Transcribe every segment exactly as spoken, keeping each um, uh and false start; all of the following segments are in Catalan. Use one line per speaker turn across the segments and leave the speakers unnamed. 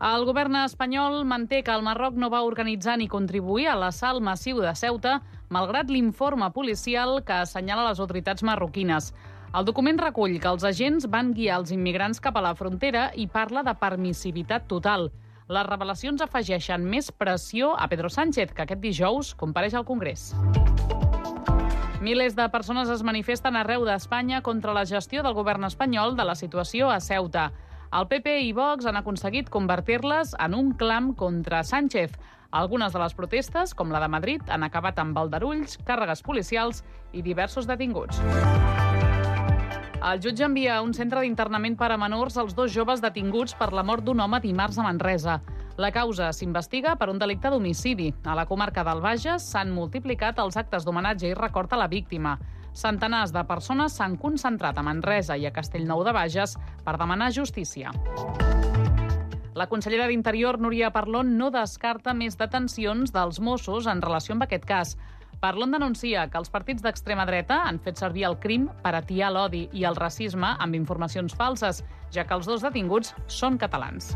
El govern espanyol manté que el Marroc no va organitzar ni contribuir a l'assalt massiu de Ceuta, malgrat l'informe policial que assenyala les autoritats marroquines. El document recull que els agents van guiar els immigrants cap a la frontera i parla de permissivitat total. Les revelacions afegeixen més pressió a Pedro Sánchez, que aquest dijous compareix al Congrés. Milers de persones es manifesten arreu d'Espanya contra la gestió del govern espanyol de la situació a Ceuta. El P P i Vox han aconseguit convertir-les en un clam contra Sánchez. Algunes de les protestes, com la de Madrid, han acabat amb aldarulls, càrregues policials i diversos detinguts. El jutge envia a un centre d'internament per a menors els dos joves detinguts per la mort d'un home dimarts a Manresa. La causa s'investiga per un delicte d'homicidi. A la comarca del Bages s'han multiplicat els actes d'homenatge i record a la víctima. Centenars de persones s'han concentrat a Manresa i a Castellnou de Bages per demanar justícia. La consellera d'Interior, Núria Parlon, no descarta més detencions dels Mossos en relació amb aquest cas. Parlon denuncia que els partits d'extrema dreta han fet servir el crim per atiar l'odi i el racisme amb informacions falses, ja que els dos detinguts són catalans.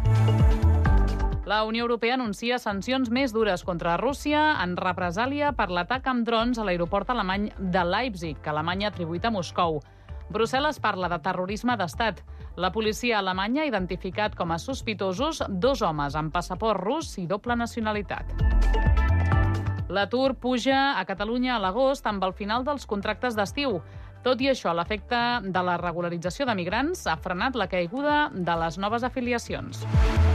La Unió Europea anuncia sancions més dures contra Rússia en represàlia per l'atac amb drons a l'aeroport alemany de Leipzig, que Alemanya ha atribuït a Moscou. Brussel·les parla de terrorisme d'estat. La policia alemanya ha identificat com a sospitosos dos homes amb passaport rus i doble nacionalitat. L'atur puja a Catalunya a l'agost amb el final dels contractes d'estiu. Tot i això, l'efecte de la regularització de migrants ha frenat la caiguda de les noves afiliacions.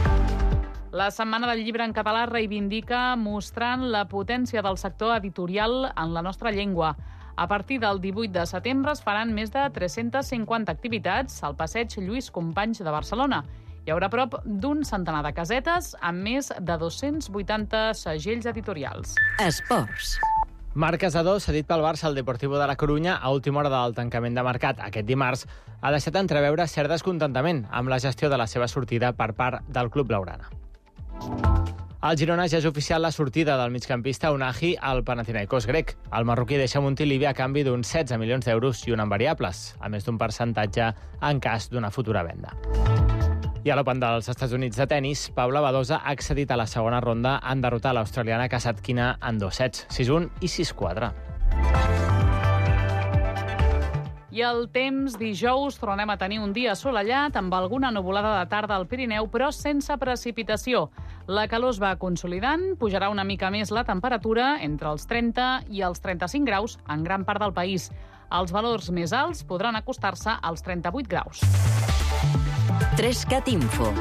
La Setmana del Llibre en català reivindica mostrant la potència del sector editorial en la nostra llengua. A partir del divuit de setembre es faran més de tres-centes cinquanta activitats al passeig Lluís Companys de Barcelona. Hi haurà prop d'un centenar de casetes amb més de dos-cents vuitanta segells editorials.
Esports.
Marc Casador, cedit pel Barça al Deportivo de la Corunya a última hora del tancament de mercat aquest dimarts, ha deixat entreveure cert descontentament amb la gestió de la seva sortida per part del club blaugrana. Al Girona ja és oficial la sortida del migcampista Unahi al Panathinaikos grec. El marroquí deixa Montilivi a canvi d'uns setze milions d'euros i un en variables, a més d'un percentatge en cas d'una futura venda. I a l'Open dels Estats Units de tennis, Paula Badosa ha accedit a la segona ronda en derrotar l'australiana Kasatkina en dos sets, sis un i sis quatre.
I el temps, dijous, tornem a tenir un dia assolellat amb alguna nuvolada de tarda al Pirineu, però sense precipitació. La calor es va consolidant, pujarà una mica més la temperatura entre els trenta i els trenta-cinc graus en gran part del país. Els valors més alts podran acostar-se als trenta-vuit graus.
Trescat Info.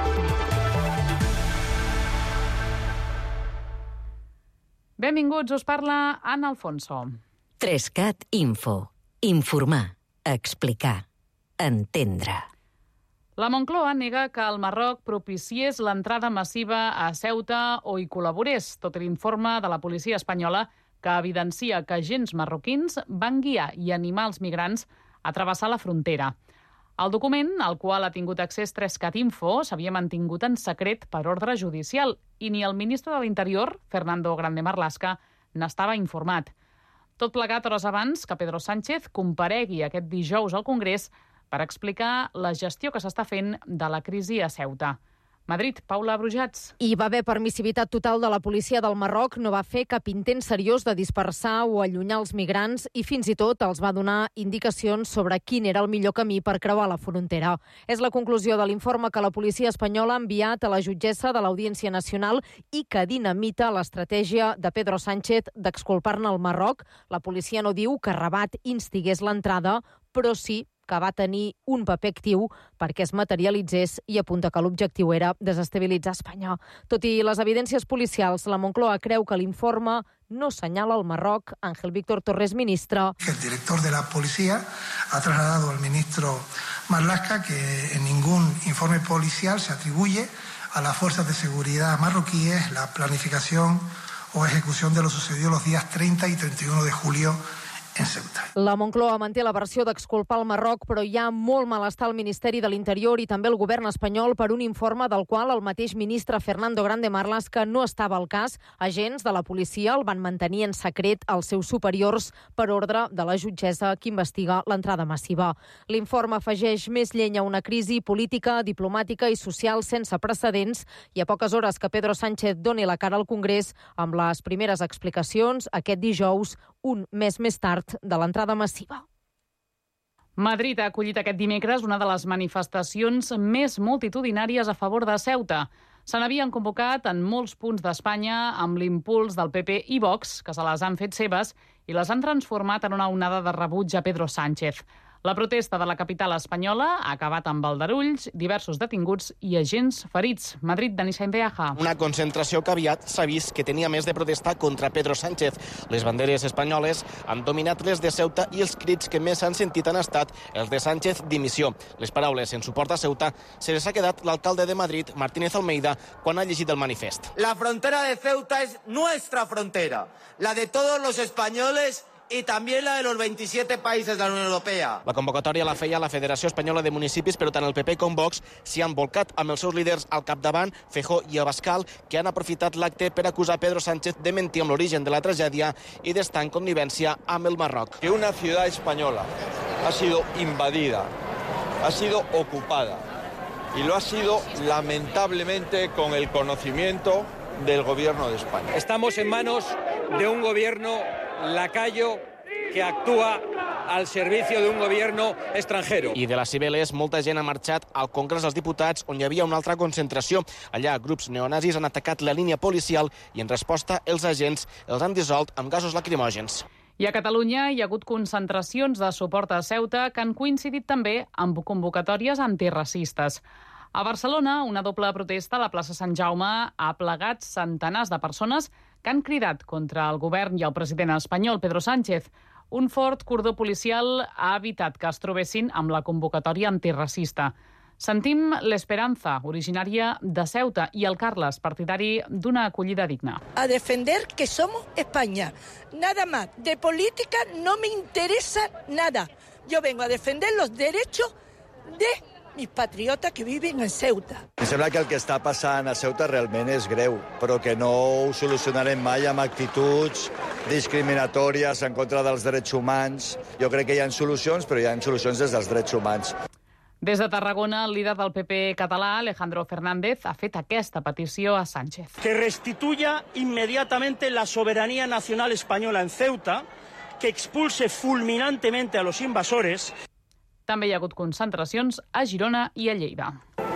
Benvinguts, us parla Anna Alfonso.
Trescat Info. Informar, explicar, entendre.
La Moncloa nega que el Marroc propiciés l'entrada massiva a Ceuta o hi col·laborés, tot i l'informe de la policia espanyola que evidencia que agents marroquins van guiar i animar els migrants a travessar la frontera. El document, al qual ha tingut accés Trescat Info, s'havia mantingut en secret per ordre judicial i ni el ministre de l'Interior, Fernando Grande Marlaska, n'estava informat. Tot plegat hores abans que Pedro Sánchez comparegui aquest dijous al Congrés per explicar la gestió que s'està fent de la crisi a Ceuta. Madrid, Paula Brujats.
Hi va haver permissivitat total de la policia del Marroc, no va fer cap intent seriós de dispersar o allunyar els migrants i fins i tot els va donar indicacions sobre quin era el millor camí per creuar la frontera. És la conclusió de l'informe que la policia espanyola ha enviat a la jutgessa de l'Audiència Nacional i que dinamita l'estratègia de Pedro Sánchez d'exculpar-ne el Marroc. La policia no diu que Rabat instigués l'entrada, però sí que va tenir un paper actiu perquè es materialitzés i apunta que l'objectiu era desestabilitzar Espanya. Tot i les evidències policials, la Moncloa creu que l'informe no senyala el Marroc. Ángel Víctor Torres, ministre.
El director de la policía ha trasladado al ministro Marlaska que en ningún informe policial se atribuye a las fuerzas de seguridad marroquíes la planificación o ejecución de lo sucedido los días treinta y treinta y uno de julio en Ceuta.
La Moncloa manté la versió d'exculpar el Marroc, però hi ha molt malestar al Ministeri de l'Interior i també al govern espanyol per un informe del qual el mateix ministre Fernando Grande Marlaska no estava al cas. Agents de la policia el van mantenir en secret als seus superiors per ordre de la jutgessa que investiga l'entrada massiva. L'informe afegeix més llenya a una crisi política, diplomàtica i social sense precedents i a poques hores que Pedro Sánchez doni la cara al Congrés amb les primeres explicacions aquest dijous, un mes més tard de l'entrada massiva.
Madrid ha acollit aquest dimecres una de les manifestacions més multitudinàries a favor de Ceuta. Se n'havien convocat en molts punts d'Espanya amb l'impuls del P P i Vox, que se les han fet seves i les han transformat en una onada de rebuig a Pedro Sánchez. La protesta de la capital espanyola ha acabat amb aldarulls, diversos detinguts i agents ferits. Madrid, Denis Saindeaja.
Una concentració que aviat s'ha vist que tenia més de protesta contra Pedro Sánchez. Les banderes espanyoles han dominat les de Ceuta i els crits que més s'han sentit han estat els de Sánchez dimissió. Les paraules en suport a Ceuta se les ha quedat l'alcalde de Madrid, Martínez Almeida, quan ha llegit el manifest.
La frontera de Ceuta es nuestra frontera, la de todos los españoles y también la de los veintisiete países de la Unión Europea.
La convocatòria la feia la Federació Espanyola de Municipis, però tant el P P com Vox s'hi han volcat amb els seus líders al capdavant, Feijóo i Abascal, que han aprofitat l'acte per acusar Pedro Sánchez de mentir amb l'origen de la tragèdia i d'estar en connivència amb el Marroc.
Que una ciudad española ha sido invadida, ha sido ocupada y lo ha sido lamentablemente con el conocimiento del gobierno de España.
Estamos en manos de un gobierno lacayo que actúa al servicio de un gobierno extranjero.
I de les Cibeles, molta gent ha marxat al Congrés dels Diputats, on hi havia una altra concentració. Allà, grups neonazis han atacat la línia policial i, en resposta, els agents els han dissolt amb gasos lacrimògens.
I a Catalunya hi ha hagut concentracions de suport a Ceuta que han coincidit també amb convocatòries antiracistes. A Barcelona, una doble protesta a la plaça Sant Jaume ha plegat centenars de persones que han cridat contra el govern i el president espanyol, Pedro Sánchez. Un fort cordó policial ha evitat que es trobessin amb la convocatòria antiracista. Sentim l'Esperanza, originària de Ceuta, i el Carles, partidari d'una acollida digna.
A defender que somos España. Nada más. De política no me interesa nada. Yo vengo a defender los derechos de mis patriotes que viven en Ceuta.
Em sembla que el que està passant a Ceuta realment és greu, però que no ho solucionarem mai amb actituds discriminatòries en contra dels drets humans. Jo crec que hi ha solucions, però hi ha solucions des dels drets humans.
Des de Tarragona, el líder del P P català, Alejandro Fernández, ha fet aquesta petició a Sánchez.
Que restituya inmediatamente la soberanía nacional española en Ceuta, que expulse fulminantemente a los invasores.
També hi ha hagut concentracions a Girona i a Lleida.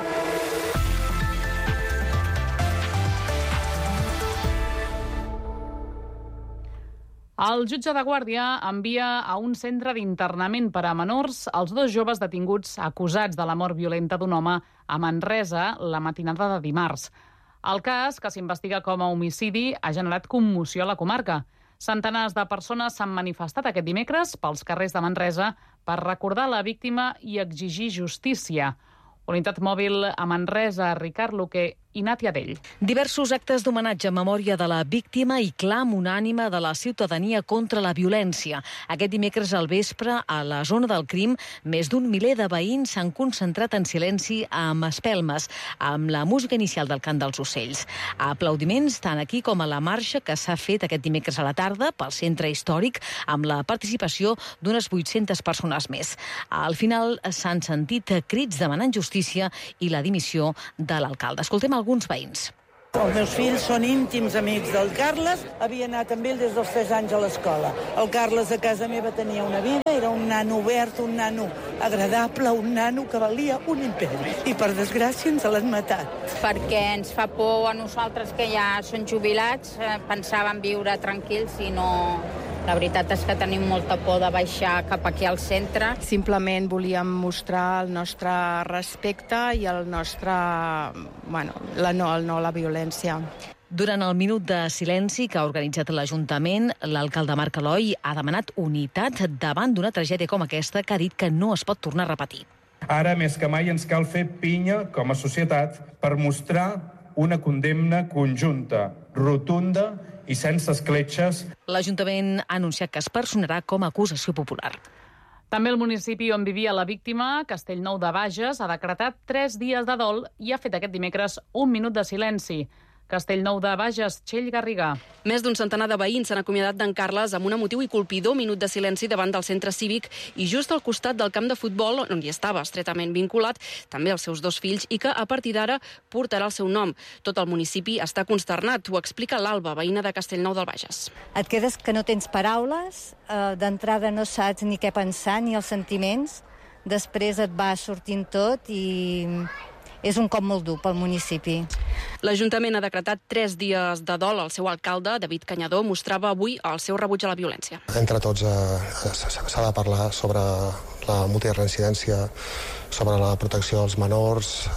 El jutge de Guàrdia envia a un centre d'internament per a menors els dos joves detinguts acusats de la mort violenta d'un home a Manresa la matinada de dimarts. El cas, que s'investiga com a homicidi, ha generat commoció a la comarca. Centenars de persones s'han manifestat aquest dimecres pels carrers de Manresa per recordar la víctima i exigir justícia. Unitat mòbil a Manresa, Ricard Luque i Nàtia Dell.
Diversos actes d'homenatge en memòria de la víctima i clam unànime de la ciutadania contra la violència. Aquest dimecres al vespre, a la zona del crim, més d'un miler de veïns s'han concentrat en silenci amb espelmes, amb la música inicial del cant dels ocells. Aplaudiments tant aquí com a la marxa que s'ha fet aquest dimecres a la tarda pel centre històric amb la participació d'unes vuit-centes persones més. Al final s'han sentit crits demanant justícia i la dimissió de l'alcalde. Escoltem alguns veïns.
Els meus fills són íntims amics del Carles, havia anat amb ell des dels tres anys a l'escola. El Carles a casa meva tenia una vida, era un nano obert, un nano agradable, un nano que valia un imperi. I per desgràcia ens l'han matat.
Perquè ens fa por a nosaltres que ja són jubilats, pensàvem viure tranquils i no... La veritat és que tenim molta por de baixar cap aquí al centre.
Simplement volíem mostrar el nostre respecte i el nostre... Bueno, la no, el no a la violència.
Durant el minut de silenci que ha organitzat l'Ajuntament, l'alcalde Marc Eloi ha demanat unitat davant d'una tragèdia com aquesta que ha dit que no es pot tornar a repetir.
Ara, més que mai, ens cal fer pinya com a societat per mostrar una condemna conjunta, rotunda i sense escletxes.
L'Ajuntament ha anunciat que es personarà com a acusació popular.
També el municipi on vivia la víctima, Castellnou de Bages, ha decretat tres dies de dol i ha fet aquest dimecres un minut de silenci. Castellnou de Bages, Txell Garriga.
Més d'un centenar de veïns s'han acomiadat d'en Carles amb un emotiu i colpidor minut de silenci davant del centre cívic i just al costat del camp de futbol on hi estava estretament vinculat també els seus dos fills i que a partir d'ara portarà el seu nom. Tot el municipi està consternat, ho explica l'Alba, veïna de Castellnou del Bages.
Et quedes que no tens paraules, eh, d'entrada no saps ni què pensar ni els sentiments, després et va sortint tot i és un cop molt dur pel municipi.
L'Ajuntament ha decretat tres dies de dol. El seu alcalde, David Canyadó, mostrava avui el seu rebuig a la violència.
Entre tots eh, s'ha de parlar sobre la multireincidència, sobre la protecció dels menors.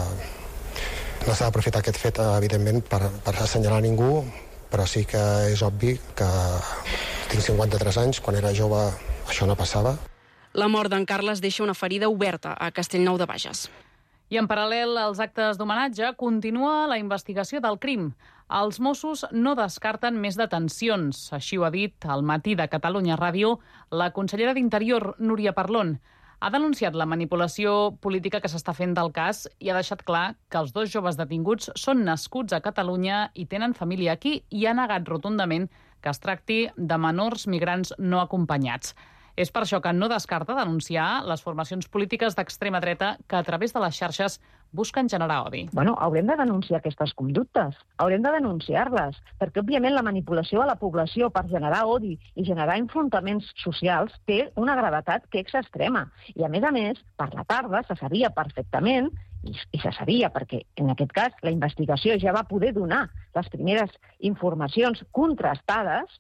Eh, no s'ha d'aprofitar aquest fet, evidentment, per, per assenyalar ningú, però sí que és obvi que tinc cinquanta-tres anys, quan era jove això no passava.
La mort d'en Carles deixa una ferida oberta a Castellnou de Bages.
I en paral·lel als actes d'homenatge continua la investigació del crim. Els Mossos no descarten més detencions. Així ho ha dit al Matí de Catalunya Ràdio la consellera d'Interior, Núria Parlon. Ha denunciat la manipulació política que s'està fent del cas i ha deixat clar que els dos joves detinguts són nascuts a Catalunya i tenen família aquí i ha negat rotundament que es tracti de menors migrants no acompanyats. És per això que no descarta denunciar les formacions polítiques d'extrema dreta que a través de les xarxes busquen generar odi.
Bueno, haurem de denunciar aquestes conductes, haurem de denunciar-les, perquè òbviament la manipulació a la població per generar odi i generar enfrontaments socials té una gravetat que és extrema. I a més a més, per la tarda se sabia perfectament, i, i se sabia perquè en aquest cas la investigació ja va poder donar les primeres informacions contrastades.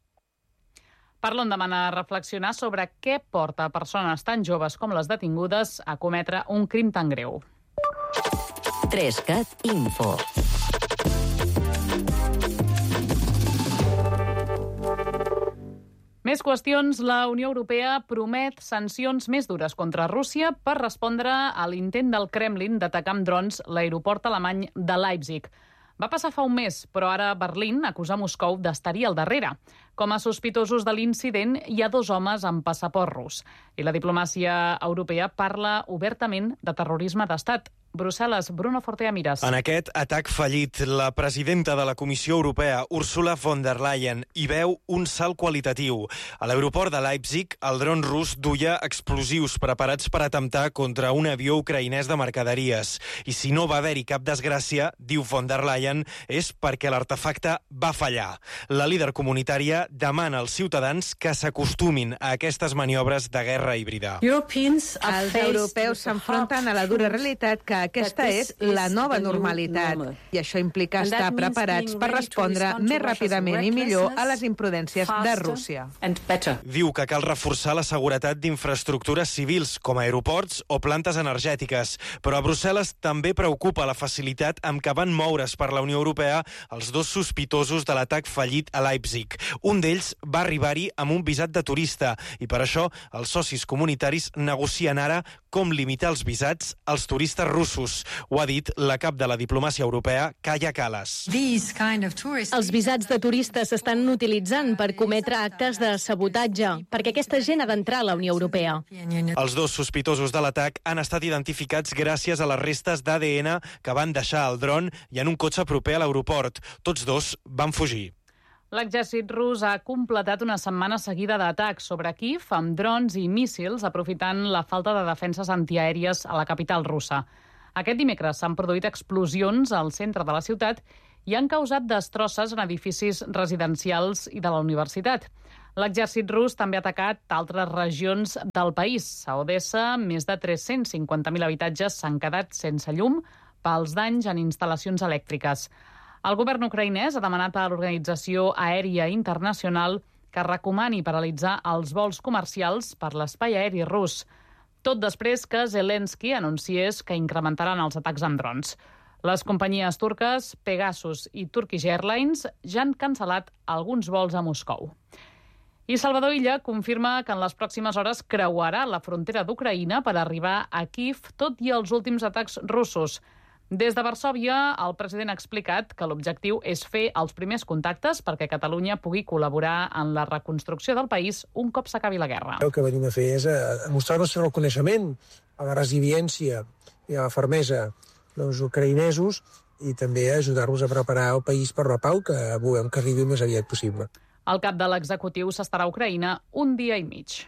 Parlon demana reflexionar sobre què porta persones tan joves com les detingudes a cometre un crim tan greu.
tres cat Info.
Més qüestions. La Unió Europea promet sancions més dures contra Rússia per respondre a l'intent del Kremlin d'atacar amb drons l'aeroport alemany de Leipzig. Va passar fa un mes, però ara Berlín acusa Moscou d'estar-hi al darrere. Com a sospitosos de l'incident, hi ha dos homes amb passaport rus. I la diplomàcia europea parla obertament de terrorisme d'estat. Brussel·les, Bruno Fortea Miras.
En aquest atac fallit, la presidenta de la Comissió Europea, Ursula von der Leyen, hi veu un salt qualitatiu. A l'aeroport de Leipzig, el dron rus duia explosius preparats per atemptar contra un avió ucraïnès de mercaderies. I si no va haver-hi cap desgràcia, diu von der Leyen, és perquè l'artefacte va fallar. La líder comunitària demana als ciutadans que s'acostumin a aquestes maniobres de guerra híbrida.
Els europeus s'enfronten a la dura realitat que aquesta és la nova normalitat i això implica estar preparats per respondre més ràpidament i millor a les imprudències de Rússia.
Diu que cal reforçar la seguretat d'infraestructures civils com aeroports o plantes energètiques, però a Brussel·les també preocupa la facilitat amb què van moure's per la Unió Europea els dos sospitosos de l'atac fallit a Leipzig. Un d'ells va arribar-hi amb un visat de turista i per això els socis comunitaris negocien ara com limitar els visats als turistes russos. Ho ha dit la cap de la diplomàcia europea, Kaja Kallas.
Els visats de turistes s'estan utilitzant per cometre actes de sabotatge, perquè aquesta gent ha d'entrar a la Unió Europea.
Els dos sospitosos de l'atac han estat identificats gràcies a les restes d'A D N que van deixar al dron i en un cotxe proper a l'aeroport. Tots dos van fugir.
L'exèrcit rus ha completat una setmana seguida d'atacs sobre Kíev amb drons i míssils, aprofitant la falta de defenses antiaèries a la capital russa. Aquest dimecres s'han produït explosions al centre de la ciutat i han causat destrosses en edificis residencials i de la universitat. L'exèrcit rus també ha atacat altres regions del país. A Odessa, més de tres-cents cinquanta mil habitatges s'han quedat sense llum pels danys en instal·lacions elèctriques. El govern ucraïnès ha demanat a l'Organització Aèria Internacional que recomani paralitzar els vols comercials per l'espai aeri rus. Tot després que Zelensky anunciés que incrementaran els atacs amb drons. Les companyies turques Pegasus i Turkish Airlines ja han cancel·lat alguns vols a Moscou. I Salvador Illa confirma que en les pròximes hores creuarà la frontera d'Ucraïna per arribar a Kíev, tot i els últims atacs russos. Des de Varsòvia, el president ha explicat que l'objectiu és fer els primers contactes perquè Catalunya pugui col·laborar en la reconstrucció del país un cop s'acabi la guerra.
El que venim a fer és a mostrar el nostre reconeixement a la resiliència i a la fermesa dels ucraïnesos i també a ajudar-los a preparar el país per la pau que volem que arribi el més aviat possible.
El cap de l'executiu s'estarà a Ucraïna un dia i mig.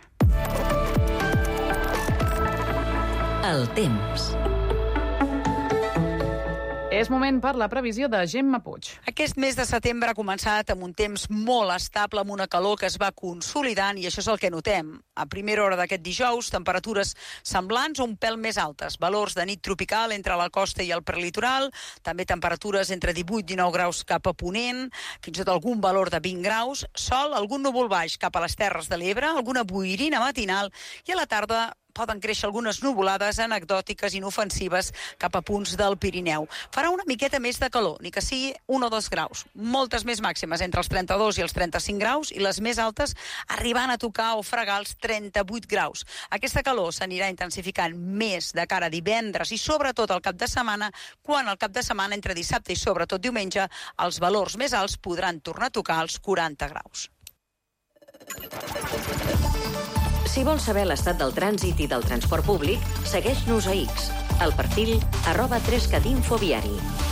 El temps.
És moment per la previsió de Gemma Puig.
Aquest mes de setembre ha començat amb un temps molt estable, amb una calor que es va consolidant, i això és el que notem. A primera hora d'aquest dijous, temperatures semblants o un pèl més altes. Valors de nit tropical entre la costa i el prelitoral, també temperatures entre divuit i dinou graus cap a Ponent, fins i tot algun valor de vint graus, sol, algun núvol baix cap a les Terres de l'Ebre, alguna boirina matinal, i a la tarda poden créixer algunes nuvolades anecdòtiques inofensives cap a punts del Pirineu. Farà una miqueta més de calor, ni que sigui un o dos graus. Moltes més màximes entre els trenta-dos i els trenta-cinc graus i les més altes arribant a tocar o fregar els trenta-vuit graus. Aquesta calor s'anirà intensificant més de cara a divendres i sobretot al cap de setmana, quan al cap de setmana entre dissabte i sobretot diumenge els valors més alts podran tornar a tocar els quaranta graus.
Si vols saber l'estat del trànsit i del transport públic, segueix-nos a X, al perfil arroba tres cat info viari.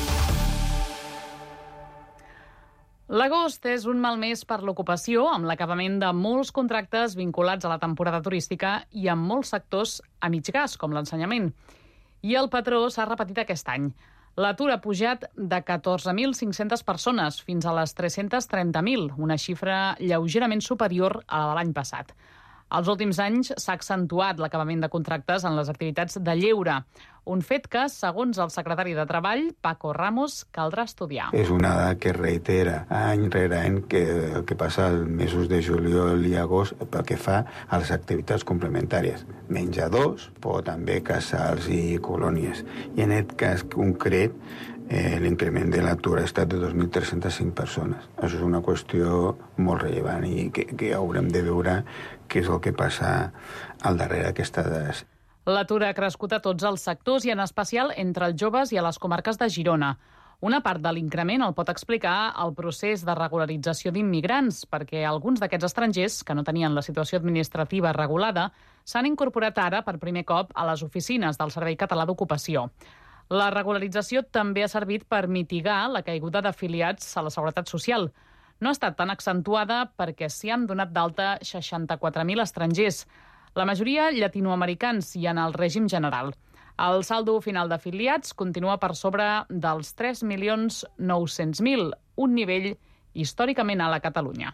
L'agost és un mal mes per l'ocupació, amb l'acabament de molts contractes vinculats a la temporada turística i amb molts sectors a mig gas, com l'ensenyament. I el patró s'ha repetit aquest any. L'atur ha pujat de catorze mil cinc-centes persones fins a les tres-cents trenta mil, una xifra lleugerament superior a l'any passat. Els últims anys s'ha accentuat l'acabament de contractes en les activitats de lleure, un fet que, segons el secretari de Treball, Paco Ramos, caldrà estudiar.
És una dada que reitera any rere any que el que passa els mesos de juliol i agost pel que fa a les activitats complementàries. Menjadors, però també casals i colònies. I en aquest cas concret, Eh, l'increment de l'atur ha estat de dos mil tres-cents cinc persones. Això és una qüestió molt rellevant i que, que haurem de veure què és el que passa al darrere d'aquestes dades.
L'atur ha crescut a tots els sectors i en especial entre els joves i a les comarques de Girona. Una part de l'increment el pot explicar el procés de regularització d'immigrants, perquè alguns d'aquests estrangers, que no tenien la situació administrativa regulada, s'han incorporat ara per primer cop a les oficines del Servei Català d'Ocupació. La regularització també ha servit per mitigar la caiguda d'afiliats a la Seguretat Social. No ha estat tan accentuada perquè s'hi han donat d'alta seixanta-quatre mil estrangers, la majoria llatinoamericans i en el règim general. El saldo final d'afiliats continua per sobre dels tres milions nou-cents mil, un nivell històricament alt a Catalunya.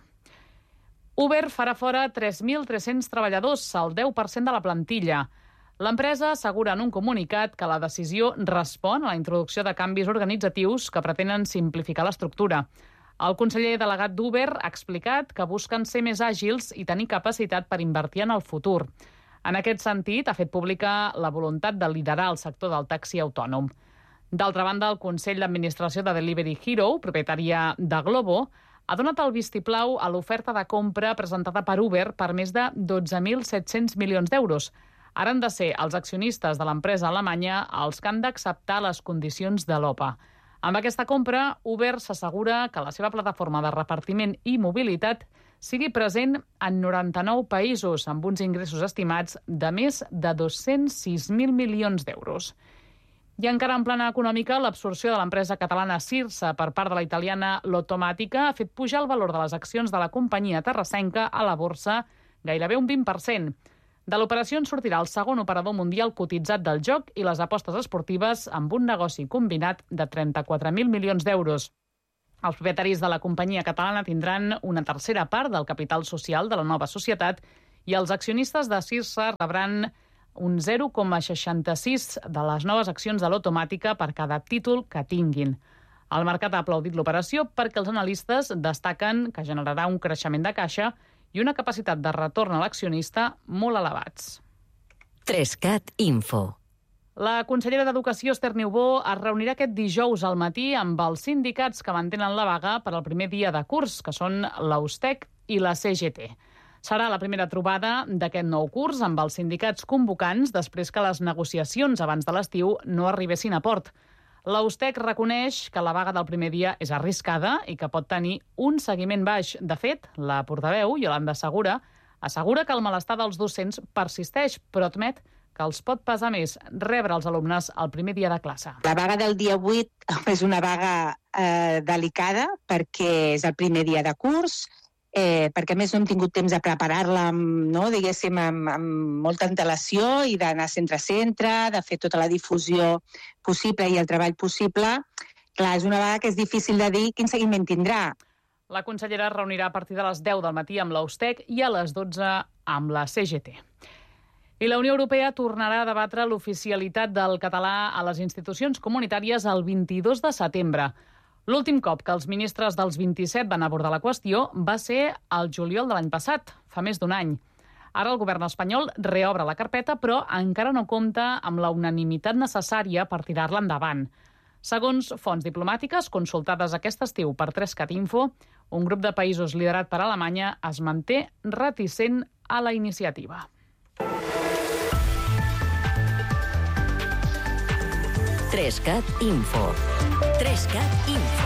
Uber farà fora tres mil tres-cents treballadors, el deu per cent de la plantilla. L'empresa assegura en un comunicat que la decisió respon a la introducció de canvis organitzatius que pretenen simplificar l'estructura. El conseller delegat d'Uber ha explicat que busquen ser més àgils i tenir capacitat per invertir en el futur. En aquest sentit, ha fet pública la voluntat de liderar el sector del taxi autònom. D'altra banda, el Consell d'Administració de Delivery Hero, propietària de Glovo, ha donat el vistiplau a l'oferta de compra presentada per Uber per més de dotze mil set-cents milions d'euros. Ara han de ser els accionistes de l'empresa alemanya els que han d'acceptar les condicions de l'O P A. Amb aquesta compra, Uber s'assegura que la seva plataforma de repartiment i mobilitat sigui present en noranta-nou països, amb uns ingressos estimats de més de dos-cents sis mil milions d'euros. I encara en plana econòmica, l'absorció de l'empresa catalana Cirsa per part de la italiana Lottomatica ha fet pujar el valor de les accions de la companyia terrassenca a la borsa gairebé un vint per cent. De l'operació en sortirà el segon operador mundial cotitzat del joc i les apostes esportives amb un negoci combinat de trenta-quatre mil milions d'euros. Els propietaris de la companyia catalana tindran una tercera part del capital social de la nova societat i els accionistes de Cirsa rebran un zero coma seixanta-sis de les noves accions de l'Automàtica per cada títol que tinguin. El mercat ha aplaudit l'operació perquè els analistes destaquen que generarà un creixement de caixa i una capacitat de retorn a l'accionista molt elevats.
tres cat Info.
La consellera d'Educació, Esther Niubó, es reunirà aquest dijous al matí amb els sindicats que mantenen la vaga per al primer dia de curs, que són l'Austec i la C G T. Serà la primera trobada d'aquest nou curs amb els sindicats convocants després que les negociacions abans de l'estiu no arribessin a port. L'Austec reconeix que la vaga del primer dia és arriscada i que pot tenir un seguiment baix. De fet, la portaveu, Yolanda Segura, assegura que el malestar dels docents persisteix, però admet que els pot pesar més rebre els alumnes el primer dia de classe.
La vaga del dia vuit és una vaga eh, delicada perquè és el primer dia de curs, eh, perquè a més no hem tingut temps de preparar-la, no, diguéssim, amb, amb molta antelació i d'anar centre a centre, de fer tota la difusió possible i el treball possible. Clar, és una vaga que és difícil de dir quin seguiment tindrà.
La consellera es reunirà a partir de les deu del matí amb l'Austec i a les dotze amb la C G T. I la Unió Europea tornarà a debatre l'oficialitat del català a les institucions comunitàries el vint-i-dos de setembre. L'últim cop que els ministres dels vint-i-set van abordar la qüestió va ser el juliol de l'any passat, fa més d'un any. Ara el govern espanyol reobre la carpeta, però encara no compta amb la unanimitat necessària per tirar-la endavant. Segons fonts diplomàtiques consultades aquest estiu per tres cat info, un grup de països liderat per Alemanya es manté reticent a la iniciativa.
tres cat info. tres cat info.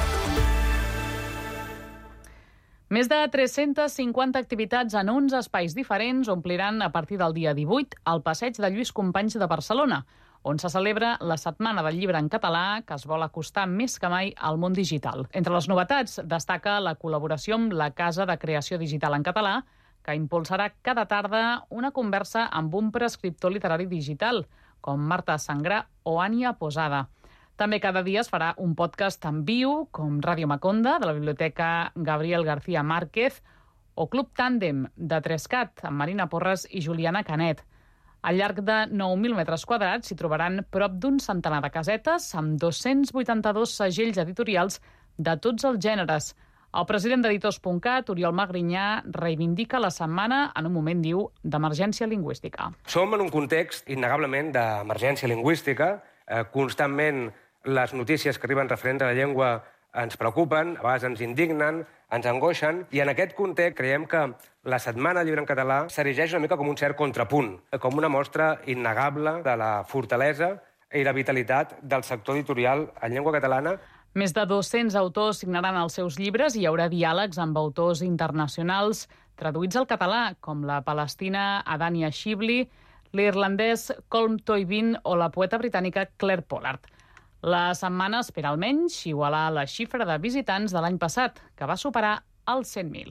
Més de tres-centes cinquanta activitats en onze espais diferents ompliran a partir del dia divuit el passeig de Lluís Companys de Barcelona, on se celebra la Setmana del Llibre en Català, que es vol acostar més que mai al món digital. Entre les novetats destaca la col·laboració amb la Casa de Creació Digital en Català, que impulsarà cada tarda una conversa amb un prescriptor literari digital, com Marta Sangrà o Ània Posada. També cada dia es farà un podcast en viu, com Ràdio Maconda, de la Biblioteca Gabriel García Márquez, o Club Tàndem, de tres cat, amb Marina Porres i Juliana Canet. Al llarg de nou mil metres quadrats s'hi trobaran prop d'un centenar de casetes amb dos-cents vuitanta-dos segells editorials de tots els gèneres. El president d'Editors punt cat, Oriol Magrinyà, reivindica la setmana en un moment, diu, d'emergència lingüística.
Som en un context, innegablement, d'emergència lingüística. Eh, constantment les notícies que arriben referents a la llengua ens preocupen, a vegades ens indignen, ens angoixen, i en aquest context creiem que la Setmana del Llibre en Català s'erigeix una mica com un cert contrapunt, com una mostra innegable de la fortalesa i la vitalitat del sector editorial en llengua catalana.
Més de dos-cents autors signaran els seus llibres i hi haurà diàlegs amb autors internacionals traduïts al català, com la palestina Adania Shibli, l'irlandès Colm Toibin o la poeta britànica Claire Pollard. La setmana espera almenys igualar la xifra de visitants de l'any passat, que va superar els cent mil.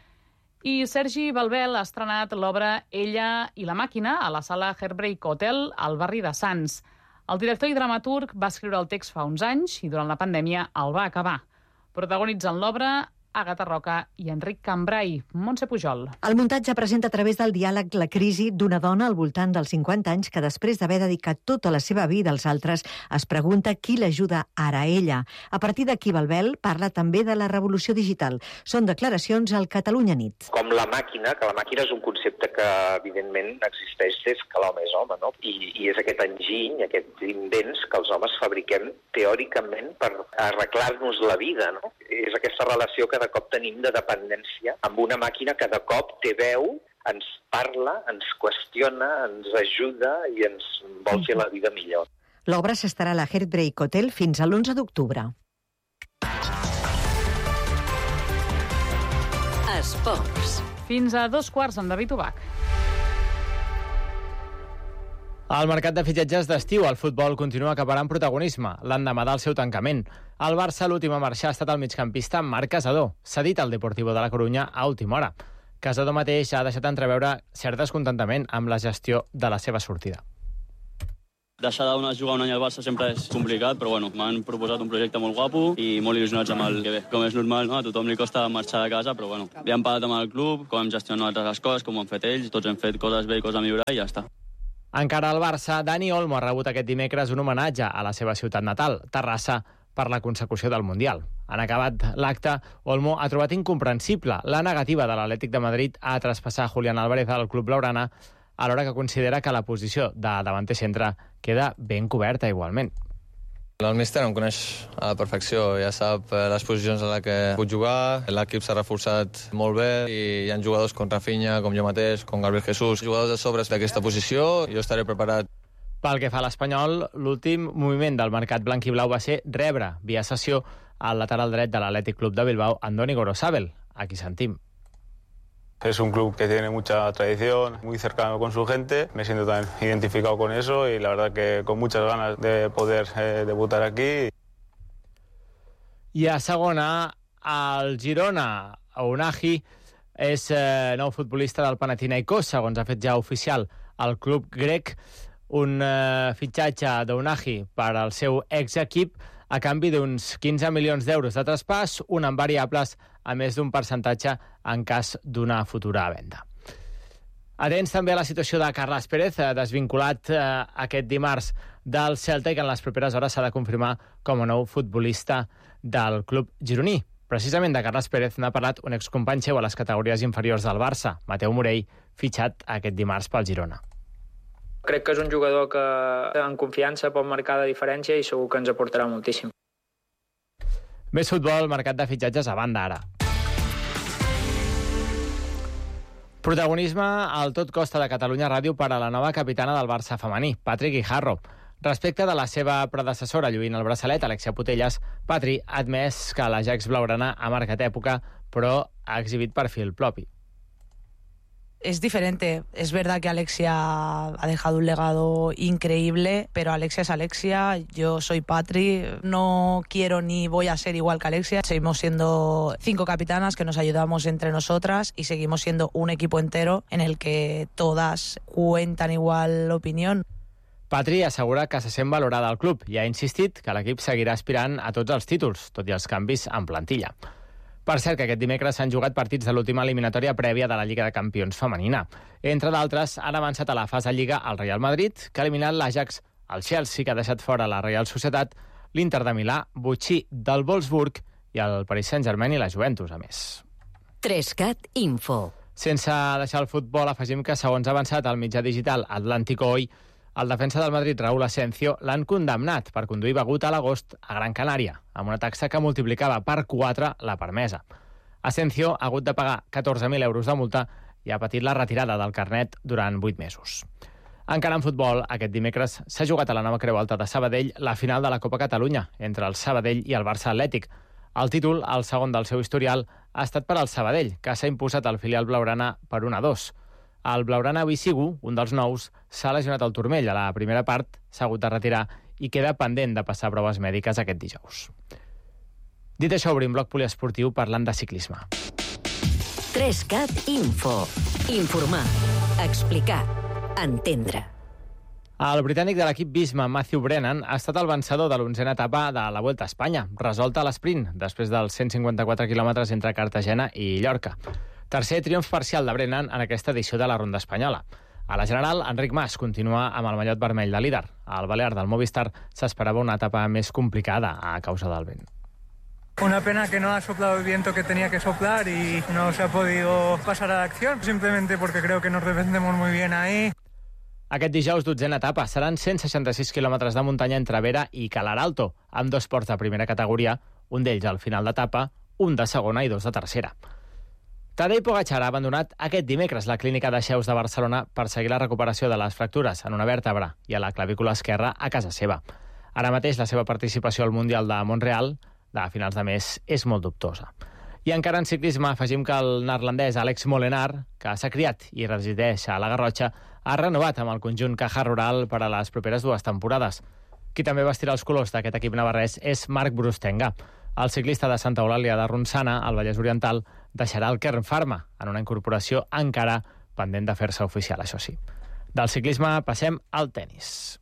I Sergi Balbel ha estrenat l'obra Ella i la màquina a la sala Heartbreak Hotel al barri de Sants. El director i dramaturg va escriure el text fa uns anys i durant la pandèmia el va acabar. Protagonitzen l'obra Àgata Roca i Enric Cambrai. Montse Pujol.
El muntatge presenta a través del diàleg la crisi d'una dona al voltant dels cinquanta anys que després d'haver dedicat tota la seva vida als altres es pregunta qui l'ajuda ara a ella. A partir d'aquí Balbel parla també de la revolució digital. Són declaracions al Catalunya Nit.
Com la màquina, que la màquina és un concepte que evidentment existeix des que l'home és home, no? I, i és aquest enginy, aquests invents que els homes fabriquem teòricament per arreglar-nos la vida, no? És aquesta relació que de cop tenim de dependència amb una màquina que de cop té veu, ens parla, ens qüestiona, ens ajuda i ens vol fer la vida millor.
L'obra s'estarà a la Heartbreak Hotel fins a l'onze d'octubre.
Esports.
Fins a dos quarts amb David Ubach.
Al mercat de fitxatges d'estiu, el futbol continua acaparant protagonisme, l'endemà del seu tancament. Al Barça, l'últim a marxar ha estat el migcampista Marc Casadó, cedit al Deportivo de la Corunya a última hora. Casadó mateix ha deixat entreveure cert descontentament amb la gestió de la seva sortida.
Deixar de jugar un any al Barça sempre és complicat, però bueno, m'han proposat un projecte molt guapo i molt il·lusionats amb el que ve. Com és normal, no? A tothom li costa marxar de casa, però bueno, ja hem parlat amb el club, com hem gestionat les coses, com ho han fet ells, tots hem fet coses bé i coses a millorar i ja està.
Encara al Barça, Dani Olmo ha rebut aquest dimecres un homenatge a la seva ciutat natal, Terrassa, per la consecució del Mundial. En acabat l'acte, Olmo ha trobat incomprensible la negativa de l'Atlètic de Madrid a traspassar Julián Álvarez al club blaugrana, alhora que considera que la posició de davanter centre queda ben coberta igualment.
El míster em coneix a la perfecció, ja sap les posicions en les que puc jugar, l'equip s'ha reforçat molt bé i hi ha jugadors com Rafinha, com jo mateix, com Gabriel Jesús, jugadors de sobres d'aquesta posició, jo estaré preparat.
Pel que fa a l'Espanyol, l'últim moviment del mercat blanquiblau va ser rebre, via sessió, al lateral dret de l'Athletic Club de Bilbao, Andoni Gorosabel. Aquí sentim.
Es un club que tiene mucha tradición, muy cercano con su gente. Me siento también identificado con eso y la verdad que con muchas ganas de poder eh, debutar aquí.
I a segona, el Girona, Ounahi, és eh, nou futbolista del Panathinaikos, segons ha fet ja oficial el club grec, un eh, fitxatge d'Ounahi per al seu exequip a canvi d'uns quinze milions d'euros de traspàs, un amb variables, a més d'un percentatge en cas d'una futura venda. Atents també a la situació de Carles Pérez, desvinculat eh, aquest dimarts del Celta, i que en les properes hores s'ha de confirmar com a nou futbolista del club gironí. Precisament de Carles Pérez n'ha parlat un excompany seu a les categories inferiors del Barça, Mateu Morell, fitxat aquest dimarts pel Girona.
Crec que és un jugador que en confiança pot marcar la diferència i segur que ens aportarà moltíssim.
Més futbol, mercat de fitxatges a banda ara. Protagonisme al Tot Costa de Catalunya Ràdio per a la nova capitana del Barça femení, Patri Guijarro. Respecte de la seva predecessora lluint el braçalet, Alexia Putellas, Patri ha admès que l'Ajax blaugrana ha marcat època, però ha exhibit perfil propi.
Es diferente. Es verdad que Alexia ha dejado un legado increíble, pero Alexia es Alexia, yo soy Patri, no quiero ni voy a ser igual que Alexia. Seguimos siendo cinco capitanas que nos ayudamos entre nosotras y seguimos siendo un equipo entero en el que todas cuentan igual opinión.
Patri assegura que se sent valorada al club i ha insistit que l'equip seguirà aspirant a tots els títols, tot i els canvis en plantilla. Per cert, que aquest dimecres s'han jugat partits de l'última eliminatòria prèvia de la Lliga de Campions femenina. Entre d'altres, han avançat a la fase Lliga el Real Madrid, que ha eliminat l'Ajax, el Chelsea, que ha deixat fora la Real Societat, l'Inter de Milà, Butxí del Wolfsburg i el Paris Saint-Germain i la Juventus, a més.
Trescat Info.
Sense deixar el futbol, afegim que, segons ha avançat el mitjà digital Atlántico Hoy, el defensa del Madrid, Raúl Asensio, l'han condemnat per conduir begut a l'agost a Gran Canària, amb una taxa que multiplicava per quatre la permesa. Asensio ha hagut de pagar catorze mil euros de multa i ha patit la retirada del carnet durant vuit mesos. Encara en futbol, aquest dimecres s'ha jugat a la nova Creu Alta de Sabadell la final de la Copa Catalunya entre el Sabadell i el Barça Atlètic. El títol, el segon del seu historial, ha estat per al Sabadell, que s'ha imposat al filial blaugrana per un a dos. El blaugrana Bisigu, un dels nous, s'ha lesionat al turmell a la primera part, s'ha hagut de retirar i queda pendent de passar proves mèdiques aquest dijous. Dit això, obrim bloc poliesportiu parlant de ciclisme.
Trescat Info. Informar, explicar, entendre.
El britànic de l'equip Visma, Matthew Brennan, ha estat el vencedor de l'onzena etapa de la Vuelta a Espanya, resolta a l'esprint, després dels cent cinquanta-quatre quilòmetres entre Cartagena i Llorca. Tercer triomf parcial de Brennan en aquesta edició de la Ronda Espanyola. A la general, Enric Mas continua amb el mallot vermell de líder. Al Balear del Movistar s'esperava una etapa més complicada a causa del vent.
Una pena que no ha soplado el viento que tenía que soplar y no se ha podido pasar a la acción, simplemente porque creo que nos defendemos muy bien ahí.
Aquest dijous, dotzena etapa, seran cent seixanta-sis quilòmetres de muntanya entre Vera i Calaralto, amb dos ports de primera categoria, un d'ells al final d'etapa, un de segona i dos de tercera. Tadej Pogačar ha abandonat aquest dimecres la clínica de Xeus de Barcelona per seguir la recuperació de les fractures en una vèrtebra i a la clavícula esquerra a casa seva. Ara mateix la seva participació al Mundial de Montreal de finals de mes és molt dubtosa. I encara en ciclisme afegim que el neerlandès Alex Molenaar, que s'ha criat i resideix a la Garrotxa, ha renovat amb el conjunt Caja Rural per a les properes dues temporades. Qui també vestirà els colors d'aquest equip navarrès és Marc Brustenga. El ciclista de Santa Eulàlia de Ronçana, al Vallès Oriental, deixarà el Kern Pharma en una incorporació encara pendent de fer-se oficial, això sí. Del ciclisme passem al tennis.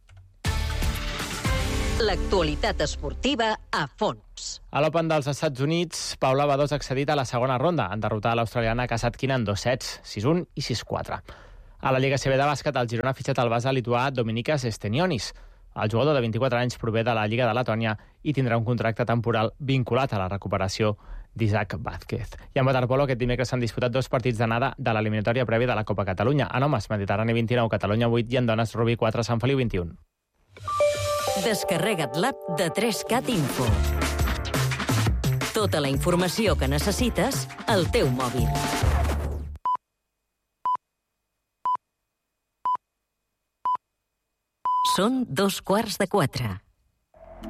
L'actualitat esportiva a fons.
A l'Open dels Estats Units, Paula Badosa ha accedit a la segona ronda en derrotar l'australiana Kasatkina en dos sets, sis un i sis quatre. A la Lliga C B de bàsquet, el Girona ha fitxat el base lituà Dominykas Stenionis. El jugador de vint-i-quatre anys prové de la Lliga de Letònia i tindrà un contracte temporal vinculat a la recuperació d'Isaac Vázquez. I en waterpolo aquest dimecres s'han disputat dos partits d'anada de l'eliminatòria prèvia de la Copa Catalunya. En homes, Mediterrani vint-i-nou, Catalunya vuit i en dones, Rubí quatre, Sant Feliu vint-i-un.
Descarrega't l'app de trescat Info. Tota la informació que necessites al teu mòbil. Són dos quarts de quatre.